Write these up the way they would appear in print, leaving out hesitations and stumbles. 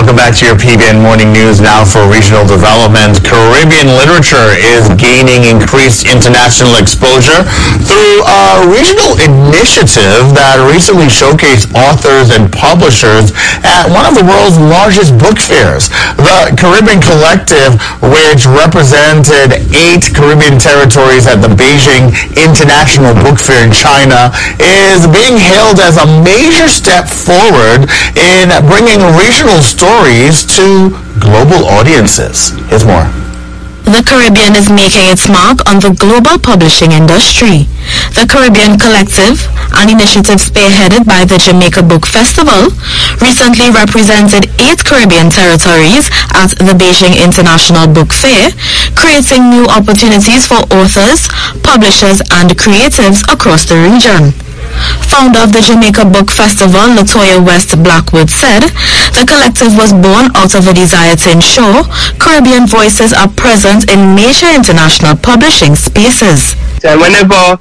Welcome back to your PBN Morning News. Now for regional development. Caribbean literature is gaining increased international exposure through a regional initiative that recently showcased authors and publishers at one of the world's largest book fairs. The Caribbean Collective, which represented 8 Caribbean territories at the Beijing International Book Fair in China, is being hailed as a major step forward in bringing regional stories to global audiences. Here's more. The Caribbean is making its mark on the global publishing industry. The Caribbean Collective, an initiative spearheaded by the Jamaica Book Festival, recently represented 8 Caribbean territories at the Beijing International Book Fair, creating new opportunities for authors, publishers, and creatives across the region. Founder of the Jamaica Book Festival, Latoya West Blackwood, said the collective was born out of a desire to ensure Caribbean voices are present in major international publishing spaces. And whenever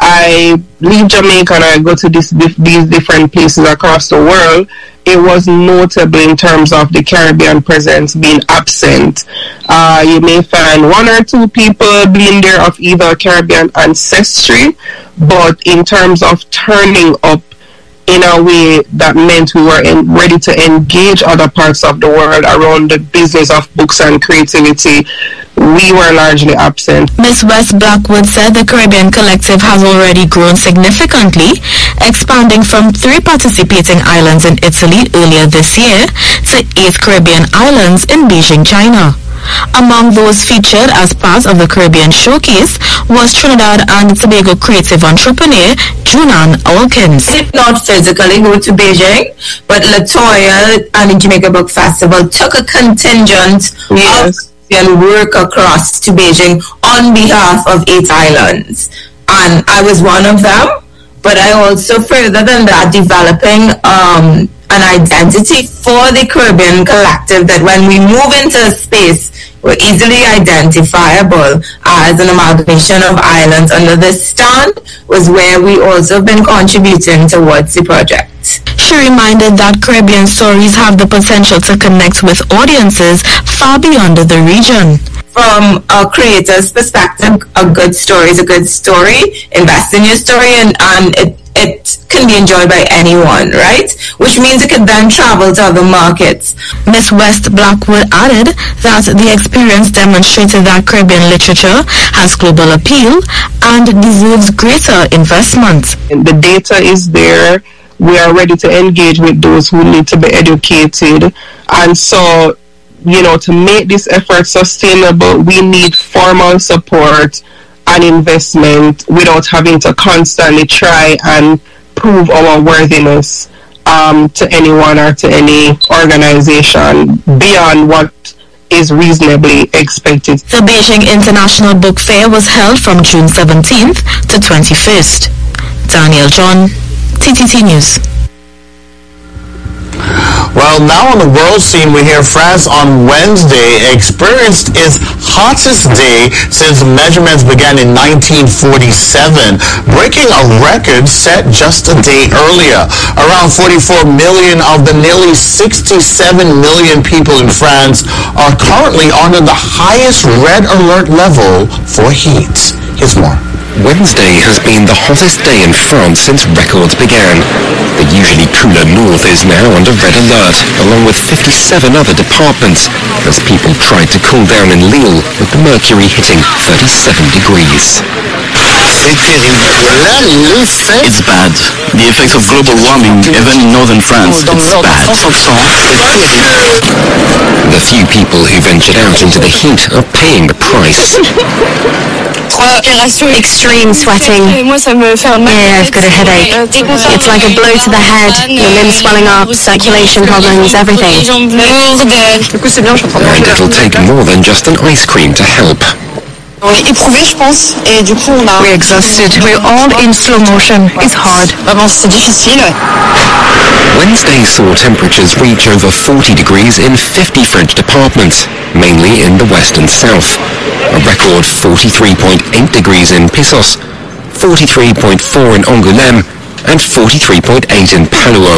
I leave Jamaica and I go to these different places across the world, it was notable in terms of the Caribbean presence being absent. You may find 1 or 2 people being there of either Caribbean ancestry, but in terms of turning up in a way that meant we were ready to engage other parts of the world around the business of books and creativity, we were largely absent. Ms. West Blackwood said the Caribbean Collective has already grown significantly, expanding from 3 participating islands in Italy earlier this year to 8 Caribbean islands in Beijing, China. Among those featured as part of the Caribbean Showcase was Trinidad and Tobago creative entrepreneur Junan Alkins. I did not physically go to Beijing, but Latoya and the Jamaica Book Festival took a contingent of and work across to Beijing on behalf of 8 islands. And I was one of them, but I also, further than that, developing an identity for the Caribbean Collective that when we move into a space, we're easily identifiable as an amalgamation of islands under this stand was where we also have been contributing towards the project. She reminded that Caribbean stories have the potential to connect with audiences far beyond the region. From a creator's perspective, a good story is a good story. Invest in your story and it can be enjoyed by anyone, right? Which means it can then travel to other markets. Ms. West Blackwood added that the experience demonstrated that Caribbean literature has global appeal and deserves greater investment. The data is there. We are ready to engage with those who need to be educated. And so, to make this effort sustainable, we need formal support and investment without having to constantly try and prove our worthiness to anyone or to any organization beyond what is reasonably expected. The Beijing International Book Fair was held from June 17th to 21st. Daniel John, TTT News. Well, now on the world scene, we hear France on Wednesday experienced its hottest day since measurements began in 1947, breaking a record set just a day earlier. Around 44 million of the nearly 67 million people in France are currently under the highest red alert level for heat. Here's more. Wednesday has been the hottest day in France since records began. The usually cooler north is now under red alert, along with 57 other departments, as people tried to cool down in Lille, with the mercury hitting 37 degrees. It's bad. The effects of global warming, even in northern France, it's bad. The few people who ventured out into the heat are paying the price. Extreme sweating. Yeah, I've got a headache. It's like a blow to the head, your limbs swelling up, circulation problems, everything. And it'll take more than just an ice cream to help. We're exhausted. We're all in slow motion. It's hard. Wednesday saw temperatures reach over 40 degrees in 50 French departments, mainly in the west and south. A record 43.8 degrees in Pissos, 43.4 in Angoulême, and 43.8 in Palouo.